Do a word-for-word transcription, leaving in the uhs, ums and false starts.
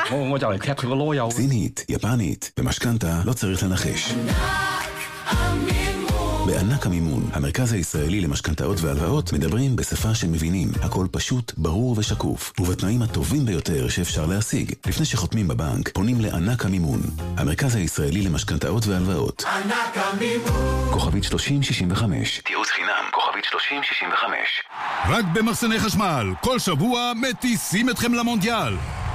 我就嚟踢佢個囉柚。 סינית, יפנית, במשכנתה לא צריך לנחש. בענק המימון, המרכז הישראלי למשכנתאות והלוואות, מדברים בשפה שמבינים. הכל פשוט, ברור ושקוף, ובתנאים הטובים ביותר שאפשר להשיג. לפני שחותמים בבנק, פונים לענק המימון, המרכז הישראלי למשכנתאות והלוואות. ענק המימון. כוכבית שלושים שישים וחמש. תיעוץ חינם, כוכבית שלושים שישים וחמש. רק במחסני חשמל, כל שבוע מטיסים אתכם למונדיאל.